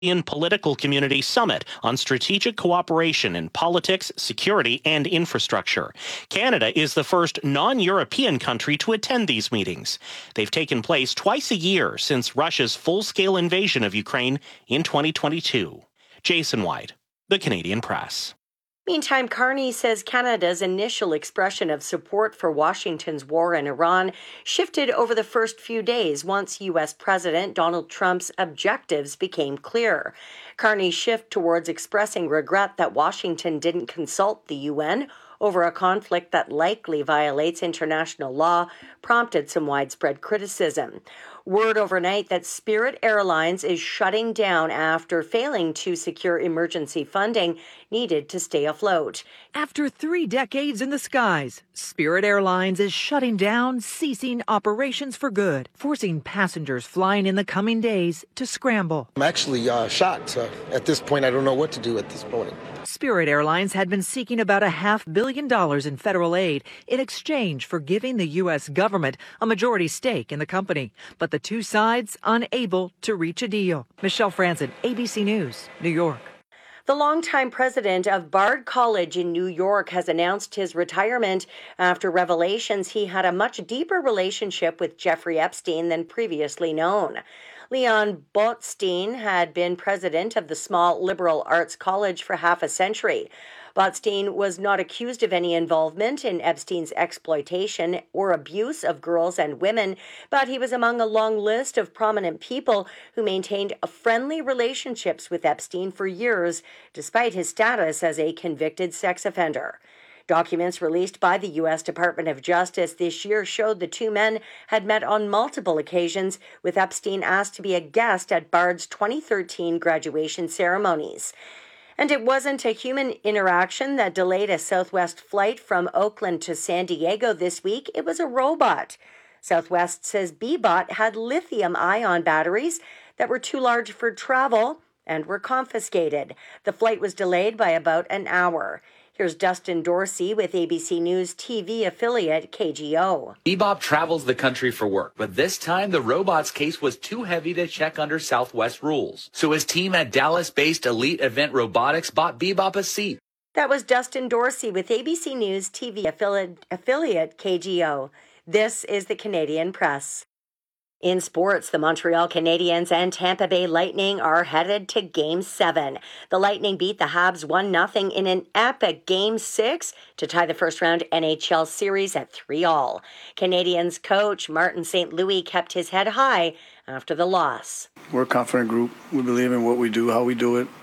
Political Community Summit on Strategic Cooperation in Politics, Security, and Infrastructure. Canada is the first non-European country to attend these meetings. They've taken place twice a year since Russia's full-scale invasion of Ukraine in 2022. Jason White, The Canadian Press. Meantime, Carney says Canada's initial expression of support for Washington's war in Iran shifted over the first few days once U.S. President Donald Trump's objectives became clear. Carney's shift towards expressing regret that Washington didn't consult the UN over a conflict that likely violates international law prompted some widespread criticism. Word overnight that Spirit Airlines is shutting down after failing to secure emergency funding needed to stay afloat. After 3 decades in the skies, Spirit Airlines is shutting down, ceasing operations for good, forcing passengers flying in the coming days to scramble. I'm actually shocked. At this point, I don't know what to do at this point. Spirit Airlines had been seeking about $500 million in federal aid in exchange for giving the U.S. government a majority stake in the company. But the two sides unable to reach a deal. Michelle Franzen, ABC News, New York. The longtime president of Bard College in New York has announced his retirement after revelations he had a much deeper relationship with Jeffrey Epstein than previously known. Leon Botstein had been president of the small liberal arts college for half a century. Botstein was not accused of any involvement in Epstein's exploitation or abuse of girls and women, but he was among a long list of prominent people who maintained friendly relationships with Epstein for years, despite his status as a convicted sex offender. Documents released by the U.S. Department of Justice this year showed the two men had met on multiple occasions, with Epstein asked to be a guest at Bard's 2013 graduation ceremonies. And it wasn't a human interaction that delayed a Southwest flight from Oakland to San Diego this week. It was a robot. Southwest says BBOT had lithium-ion batteries that were too large for travel and were confiscated. The flight was delayed by about an hour. Here's Dustin Dorsey with ABC News TV affiliate KGO. Bebop travels the country for work, but this time the robot's case was too heavy to check under Southwest rules. So his team at Dallas-based Elite Event Robotics bought Bebop a seat. That was Dustin Dorsey with ABC News TV affiliate KGO. This is the Canadian Press. In sports, the Montreal Canadiens and Tampa Bay Lightning are headed to Game 7. The Lightning beat the Habs 1-0 in an epic Game 6 to tie the first-round NHL series at 3-3. Canadiens coach Martin St. Louis kept his head high after the loss. We're a confident group. We believe in what we do, how we do it.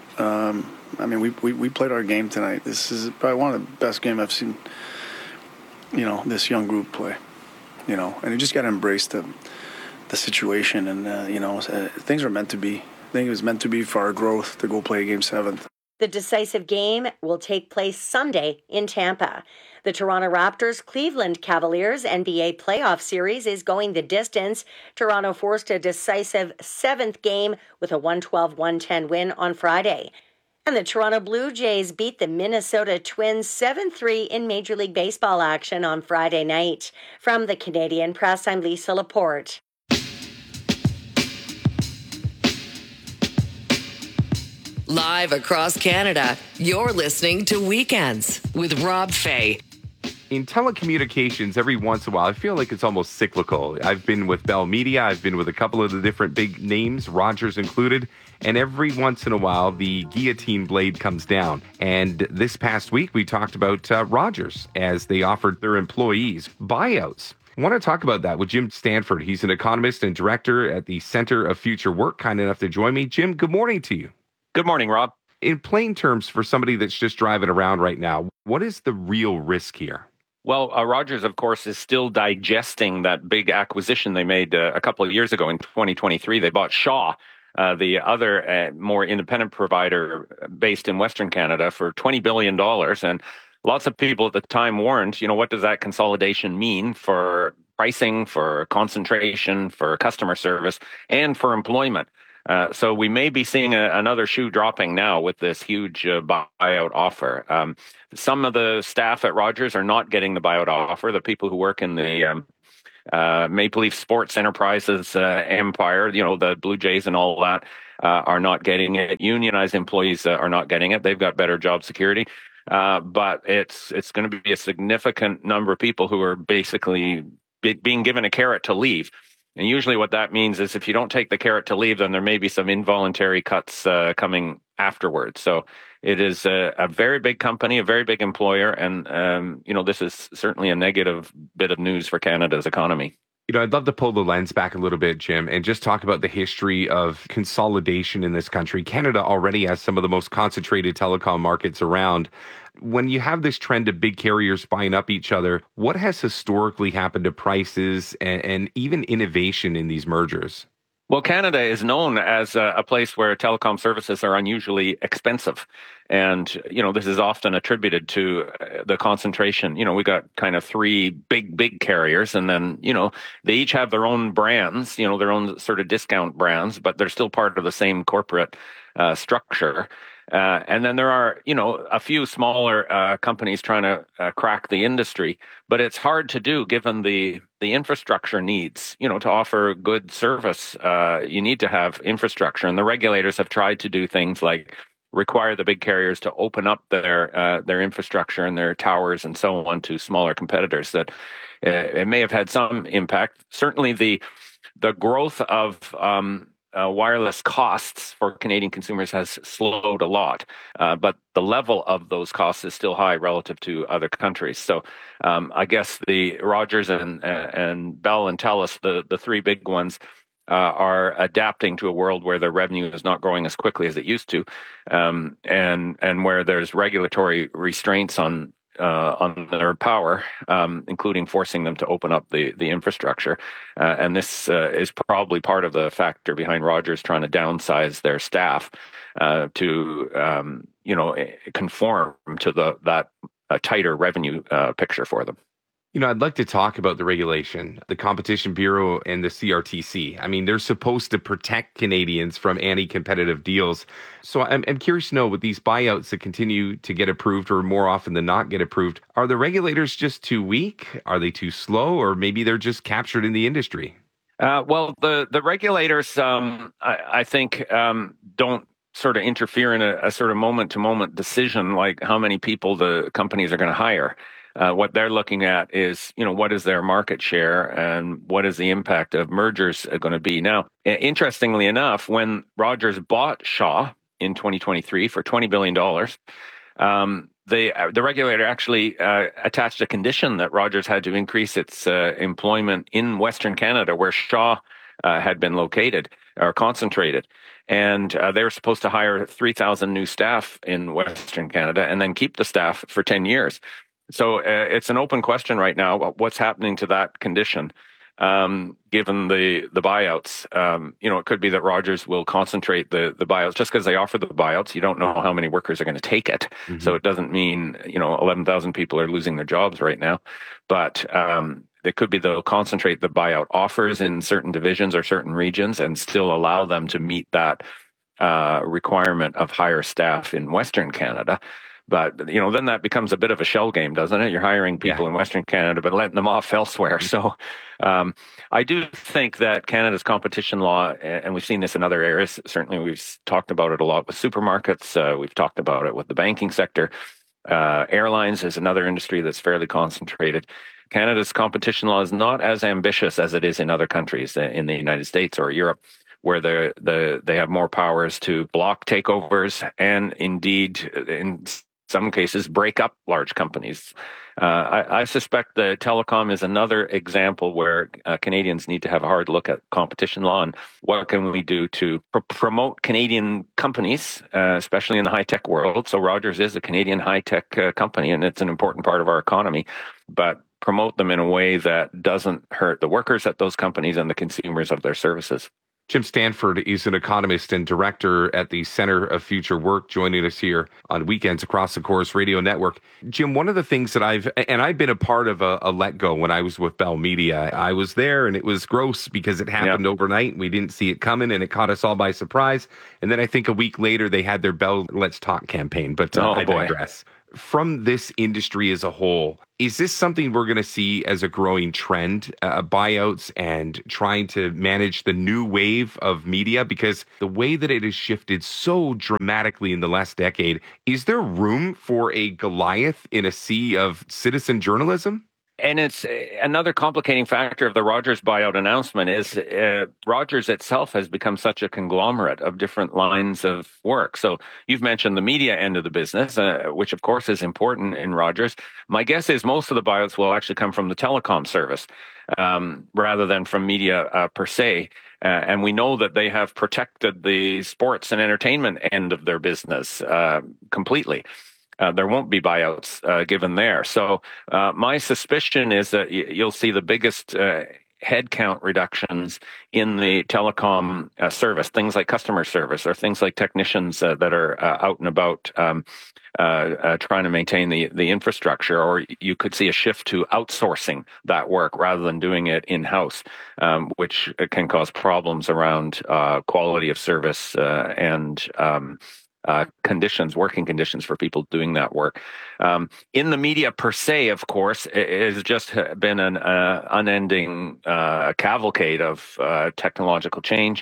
We played our game tonight. This is probably one of the best games I've seen, this young group play. And you just got to embrace the situation, and things are meant to be. I think it was meant to be for our growth to go play Game 7. The decisive game will take place Sunday in Tampa. The Toronto Raptors Cleveland Cavaliers NBA playoff series is going the distance. Toronto forced a decisive 7th game with a 112-110 win on Friday. And the Toronto Blue Jays beat the Minnesota Twins 7-3 in Major League Baseball action on Friday night. From the Canadian Press, I'm Lisa Laporte. Live across Canada, you're listening to Weekends with Rob Fay. In telecommunications, every once in a while, I feel like it's almost cyclical. I've been with Bell Media. I've been with a couple of the different big names, Rogers included. And every once in a while, the guillotine blade comes down. And this past week, we talked about Rogers as they offered their employees buyouts. I want to talk about that with Jim Stanford. He's an economist and director at the Center of Future Work, kind enough to join me. Jim, good morning to you. Good morning, Rob. In plain terms, for somebody that's just driving around right now, what is the real risk here? Well, Rogers, of course, is still digesting that big acquisition they made a couple of years ago in 2023. They bought Shaw, the other more independent provider based in Western Canada, for $20 billion. And lots of people at the time warned, what does that consolidation mean for pricing, for concentration, for customer service, and for employment? So we may be seeing another shoe dropping now with this huge buyout offer. Some of the staff at Rogers are not getting the buyout offer. The people who work in the Maple Leaf Sports Enterprises empire, the Blue Jays and all that, are not getting it. Unionized employees are not getting it. They've got better job security. But it's going to be a significant number of people who are basically being given a carrot to leave. And usually what that means is if you don't take the carrot to leave, then there may be some involuntary cuts coming afterwards. So it is a very big company, a very big employer. And, this is certainly a negative bit of news for Canada's economy. I'd love to pull the lens back a little bit, Jim, and just talk about the history of consolidation in this country. Canada already has some of the most concentrated telecom markets around. When you have this trend of big carriers buying up each other, what has historically happened to prices and even innovation in these mergers? Well, Canada is known as a place where telecom services are unusually expensive. And, this is often attributed to the concentration. We got kind of three big carriers, and then, they each have their own brands, their own sort of discount brands, but they're still part of the same corporate structure. And then there are, a few smaller companies trying to crack the industry, but it's hard to do given the infrastructure needs. To offer good service, you need to have infrastructure, and the regulators have tried to do things like require the big carriers to open up their infrastructure and their towers and so on to smaller competitors. That it may have had some impact. Certainly, the growth of wireless costs for Canadian consumers has slowed a lot, but the level of those costs is still high relative to other countries. So I guess the Rogers and Bell and TELUS, the three big ones, are adapting to a world where their revenue is not growing as quickly as it used to, and where there's regulatory restraints on their power, including forcing them to open up the infrastructure. And this is probably part of the factor behind Rogers trying to downsize their staff to conform to that tighter revenue picture for them. I'd like to talk about the regulation, the Competition Bureau and the CRTC. I mean, they're supposed to protect Canadians from anti-competitive deals. So I'm curious to know, with these buyouts that continue to get approved or more often than not get approved, are the regulators just too weak? Are they too slow? Or maybe they're just captured in the industry? Well, the regulators, I think, don't sort of interfere in a sort of moment-to-moment decision like how many people the companies are going to hire. What they're looking at is, what is their market share and what is the impact of mergers going to be? Now, interestingly enough, when Rogers bought Shaw in 2023 for $20 billion, the regulator actually attached a condition that Rogers had to increase its employment in Western Canada, where Shaw had been located or concentrated. And they were supposed to hire 3,000 new staff in Western Canada and then keep the staff for 10 years. So it's an open question right now. What's happening to that condition, given the buyouts? It could be that Rogers will concentrate the buyouts just because they offer the buyouts. You don't know how many workers are going to take it. Mm-hmm. So it doesn't mean, 11,000 people are losing their jobs right now. But it could be they'll concentrate the buyout offers in certain divisions or certain regions and still allow them to meet that requirement of higher staff in Western Canada. But, then that becomes a bit of a shell game, doesn't it? You're hiring people in Western Canada, but letting them off elsewhere. So I do think that Canada's competition law, and we've seen this in other areas, certainly we've talked about it a lot with supermarkets. We've talked about it with the banking sector. Airlines is another industry that's fairly concentrated. Canada's competition law is not as ambitious as it is in other countries in the United States or Europe, where they have more powers to block takeovers and indeed, in some cases, break up large companies. I suspect the telecom is another example where Canadians need to have a hard look at competition law and what can we do to promote Canadian companies, especially in the high-tech world. So Rogers is a Canadian high-tech company, and it's an important part of our economy, but promote them in a way that doesn't hurt the workers at those companies and the consumers of their services. Jim Stanford is an economist and director at the Center of Future Work, joining us here on Weekends across the Corus Radio Network. Jim, one of the things that I've been a part of a let go when I was with Bell Media. I was there and it was gross because it happened overnight. We didn't see it coming and it caught us all by surprise. And then I think a week later they had their Bell Let's Talk campaign, but I digress. From this industry as a whole, Is this something we're going to see as a growing trend, buyouts and trying to manage the new wave of media? Because the way that it has shifted so dramatically in the last decade, is there room for a Goliath in a sea of citizen journalism? And it's another complicating factor of the Rogers buyout announcement is Rogers itself has become such a conglomerate of different lines of work. So you've mentioned the media end of the business, which of course is important in Rogers. My guess is most of the buyouts will actually come from the telecom service rather than from media per se. And we know that they have protected the sports and entertainment end of their business completely. There won't be buyouts given there. So my suspicion is that you'll see the biggest headcount reductions in the telecom service, things like customer service or things like technicians that are out and about trying to maintain the infrastructure, or you could see a shift to outsourcing that work rather than doing it in-house, which can cause problems around quality of service and working conditions for people doing that work. In the media per se, of course, it has just been an unending cavalcade of technological change,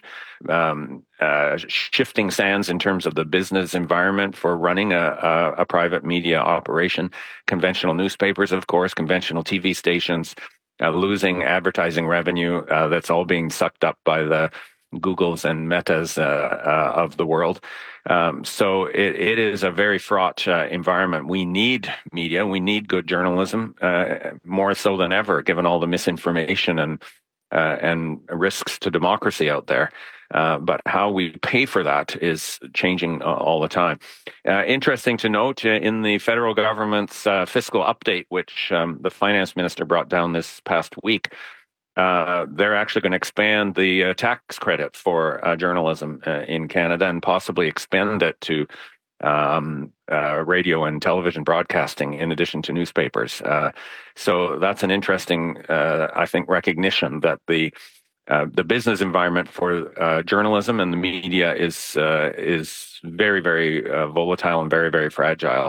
shifting sands in terms of the business environment for running a private media operation. Conventional newspapers, of course, conventional TV stations, losing advertising revenue that's all being sucked up by the Googles and Metas of the world. So it is a very fraught environment. We need media. We need good journalism more so than ever, given all the misinformation and risks to democracy out there. But how we pay for that is changing all the time. Interesting to note, in the federal government's fiscal update, which the finance minister brought down this past week, they're actually going to expand the tax credit for journalism in Canada and possibly expand it to radio and television broadcasting in addition to newspapers. So that's an interesting, I think, recognition that the business environment for journalism and the media is very, very volatile and very, very fragile.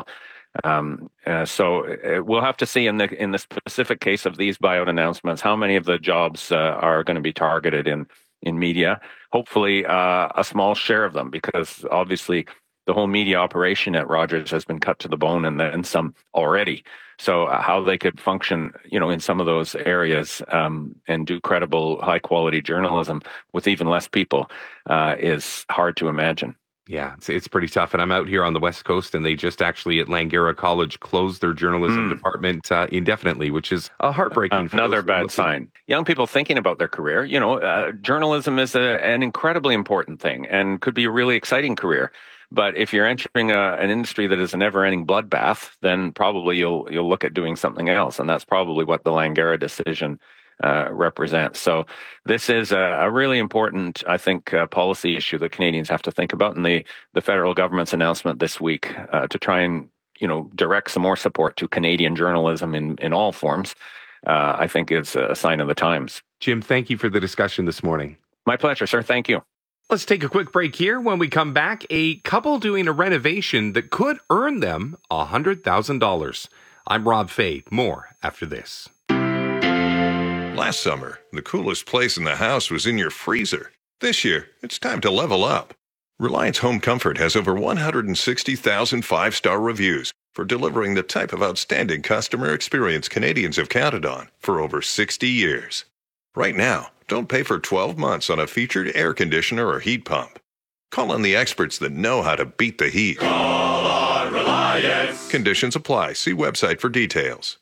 So we'll have to see in the specific case of these buyout announcements how many of the jobs are going to be targeted in media. Hopefully, a small share of them, because obviously the whole media operation at Rogers has been cut to the bone and then some already. So how they could function, in some of those areas and do credible, high quality journalism with even less people is hard to imagine. Yeah, it's pretty tough. And I'm out here on the West Coast, and they just actually at Langara College closed their journalism department indefinitely, which is a heartbreaking. Another bad sign. Young people thinking about their career, journalism is an incredibly important thing and could be a really exciting career. But if you're entering an industry that is a never-ending bloodbath, then probably you'll look at doing something else, and that's probably what the Langara decision represents. So this is a really important, I think, policy issue that Canadians have to think about. And the federal government's announcement this week to try and direct some more support to Canadian journalism in all forms, I think is a sign of the times. Jim, thank you for the discussion this morning. My pleasure, sir. Thank you. Let's take a quick break here. When we come back, a couple doing a renovation that could earn them $100,000. I'm Rob Fay. More after this. Last summer, the coolest place in the house was in your freezer. This year, it's time to level up. Reliance Home Comfort has over 160,000 five-star reviews for delivering the type of outstanding customer experience Canadians have counted on for over 60 years. Right now, don't pay for 12 months on a featured air conditioner or heat pump. Call on the experts that know how to beat the heat. Call on Reliance. Conditions apply. See website for details.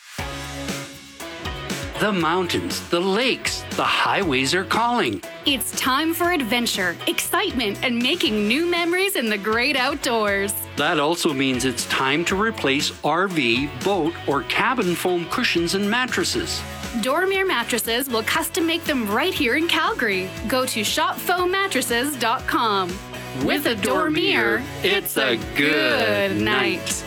The mountains, the lakes, the highways are calling. It's time for adventure, excitement, and making new memories in the great outdoors. That also means it's time to replace RV, boat, or cabin foam cushions and mattresses. Dormier Mattresses will custom make them right here in Calgary. Go to shopfoammattresses.com. With a Dormier, it's a good night.